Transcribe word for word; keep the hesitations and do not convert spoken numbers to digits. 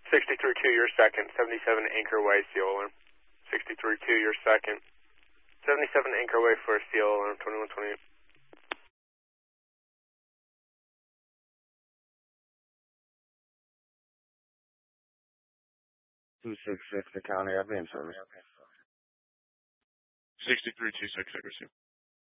sixty-three two, your second, seventy-seven Anchor Way, seal alarm. sixty-three two, your second, seventy-seven Anchor Way for seal alarm, twenty-one twenty-eight. two six six, the county, I've been service. sixty-three two six, accuracy.